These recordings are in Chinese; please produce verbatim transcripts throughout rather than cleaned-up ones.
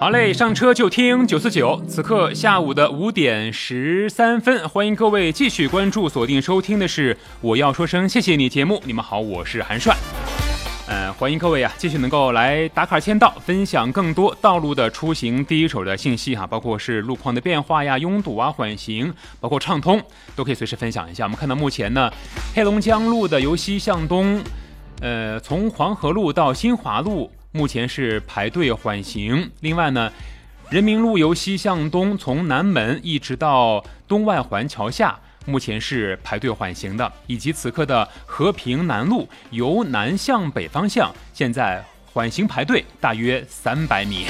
好嘞，上车就听九四九。此刻下午的五点十三分，欢迎各位继续关注、锁定收听的是我要说声谢谢你节目。你们好，我是韩帅。呃，欢迎各位啊，继续能够来打卡签到，分享更多道路的出行第一手的信息哈，包括是路况的变化呀、拥堵啊、缓行，包括畅通，都可以随时分享一下。我们看到目前呢，黑龙江路的由西向东，呃，从黄河路到新华路。目前是排队缓行。另外呢，人民路由西向东，从南门一直到东外环桥下，目前是排队缓行的。以及此刻的和平南路由南向北方向，现在缓行排队大约三百米。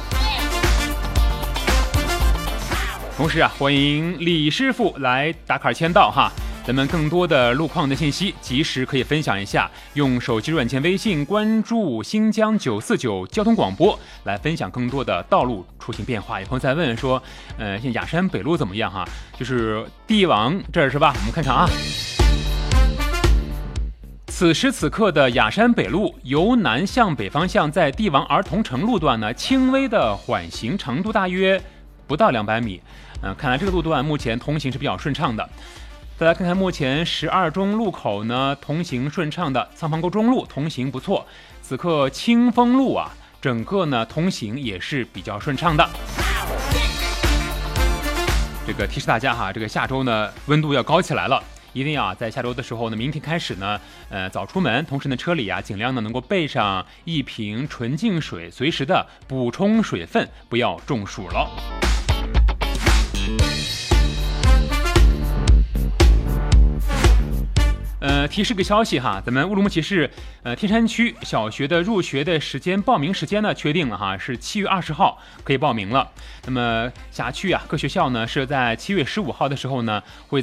同时啊，欢迎李师傅来打卡签到哈。咱们更多的路况的信息及时可以分享一下，用手机软件微信关注新疆九四九交通广播，来分享更多的道路出行变化。有朋友在问说，呃，现在雅山北路怎么样哈？就是帝王这儿是吧？我们看看啊，此时此刻的雅山北路由南向北方向，在帝王儿童城路段呢，轻微的缓行程度大约不到两百米。嗯、呃，看来这个路段目前通行是比较顺畅的。再来看看目前十二中路口呢，通行顺畅的仓房沟中路通行不错。此刻清风路啊，整个呢通行也是比较顺畅的。这个提示大家哈，这个下周呢温度要高起来了，一定要在下周的时候呢，明天开始呢，呃早出门，同时呢车里啊尽量呢能够备上一瓶纯净水，随时的补充水分，不要中暑了。呃，提示个消息哈，咱们乌鲁木齐市呃天山区小学的入学的时间报名时间呢确定了哈，是七月二十号可以报名了。那么辖区啊各学校呢是在七月十五号的时候呢会